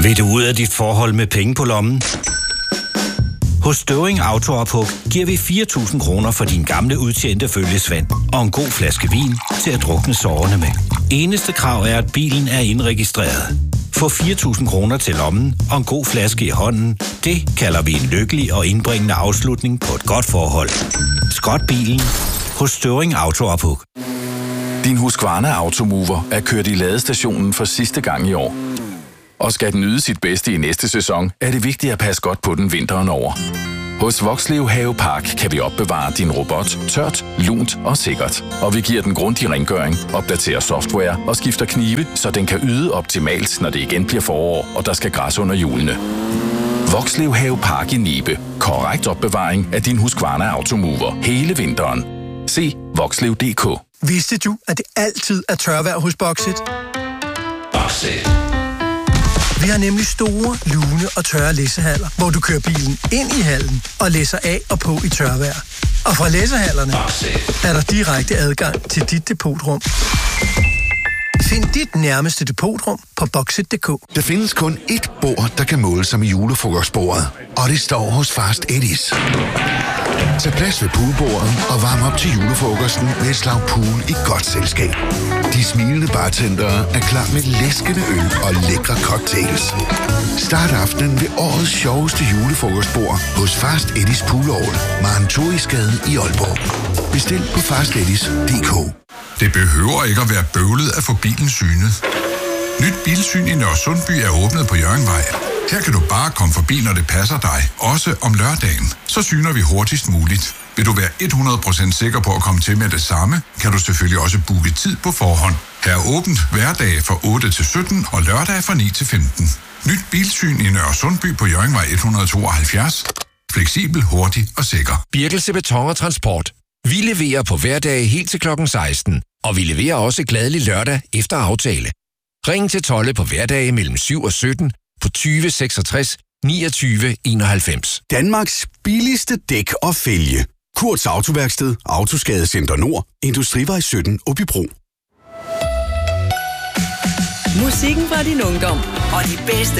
Vil du ud af dit forhold med penge på lommen? Hos Støvring Auto & giver vi 4.000 kroner for din gamle udtjente følgesvend og en god flaske vin til at drukne sorgerne med. Eneste krav er, at bilen er indregistreret. Få 4.000 kroner til lommen og en god flaske i hånden. Det kalder vi en lykkelig og indbringende afslutning på et godt forhold. Skrot bilen hos Støvring Auto & Din Husqvarna Automover er kørt i ladestationen for sidste gang i år. Og skal den yde sit bedste i næste sæson, er det vigtigt at passe godt på den vinteren over. Hos Vokslev Havepark kan vi opbevare din robot tørt, lunt og sikkert. Og vi giver den grundig rengøring, opdaterer software og skifter knive, så den kan yde optimalt, når det igen bliver forår, og der skal græs under hjulene. Vokslev Havepark i Nibe. Korrekt opbevaring af din Husqvarna Automover hele vinteren. Se vokslev.dk. Vidste du, at det altid er tørvejr hos Boxit? Boxit. Vi har nemlig store, lune og tørre læssehaller, hvor du kører bilen ind i hallen og læsser af og på i tørvejr. Og fra læssehallerne er der direkte adgang til dit depotrum. Find dit nærmeste depotrum på Boxit.dk. Der findes kun ét bord, der kan måle sig med julefrokostbordet, og det står hos Fast Eddie's. Tag plads ved poolbordet og varm op til julefrokosten med et slag pool i godt selskab. De smilende bartendere er klar med læskende øl og lækre cocktails. Start aftenen ved årets sjoveste julefrokostbord hos Fast Eddie's Pool Hall, Marentorisgade i Aalborg. Bestil på fasteddies.dk. Det behøver ikke at være bøvlet at få bilen synet. Nyt bilsyn i Nørresundby er åbnet på Hjørringvej. Her kan du bare komme forbi, når det passer dig, også om lørdagen. Så syner vi hurtigst muligt. Vil du være 100% sikker på at komme til med det samme, kan du selvfølgelig også booke tid på forhånd. Her er åbent hverdage fra 8 til 17 og lørdag fra 9 til 15. Nyt bilsyn i Nørresundby på Hjørringvej 172. Fleksibel, hurtig og sikker. Birkelse Beton og Transport. Vi leverer på hverdage helt til klokken 16, og vi leverer også gladelig lørdag efter aftale. Ring til Tolle på hverdage mellem 7 og 17 på 20 66 29 91. Danmarks billigste dæk og fælge. Kurts Autoværksted, Autoskadecenter Nord, Industrivej 17, Åbybro. Musikken fra din ungdom og de bedste